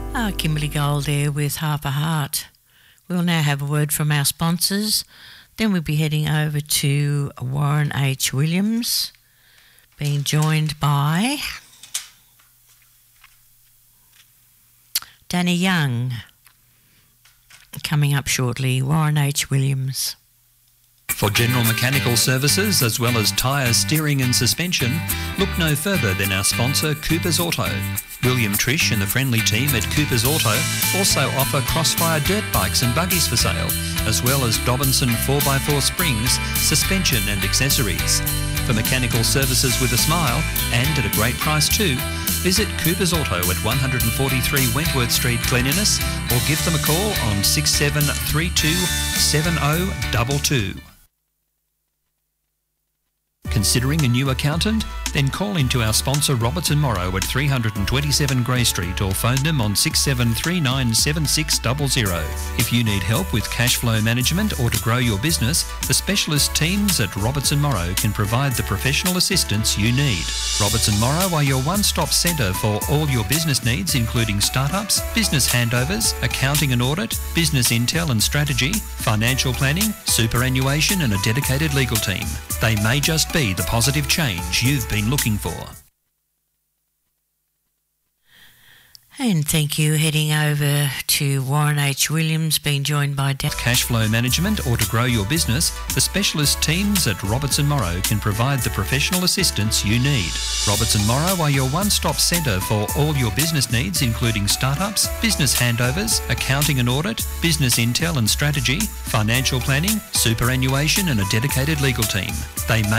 Kimberly Gold there with Half a Heart. We'll now have a word from our sponsors. Then we'll be heading over to Warren H. Williams, being joined by Danny Young. Coming up shortly, Warren H. Williams. For general mechanical services as well as tyre, steering and suspension, look no further than our sponsor Cooper's Auto. William Trish and the friendly team at Cooper's Auto also offer Crossfire dirt bikes and buggies for sale, as well as Dobinson 4x4 springs, suspension and accessories. For mechanical services with a smile, and at a great price too, visit Cooper's Auto at 143 Wentworth Street, Glen-Innes, or give them a call on 6732 7022. Considering a new accountant? Then call into our sponsor Robertson Morrow at 327 Grey Street or phone them on 67397600. If you need help with cash flow management or to grow your business, the specialist teams at Robertson Morrow can provide the professional assistance you need. Robertson Morrow are your one-stop centre for all your business needs, including startups, business handovers, accounting and audit, business intel and strategy, financial planning, superannuation and a dedicated legal team. They may just be the positive change you've been looking for. And thank you. Heading over to Warren H. Williams, being joined by cash flow management or to grow your business, the specialist teams at Robertson Morrow can provide the professional assistance you need. Robertson Morrow are your one-stop centre for all your business needs, including startups, business handovers, accounting and audit, business intel and strategy, financial planning, superannuation and a dedicated legal team. They may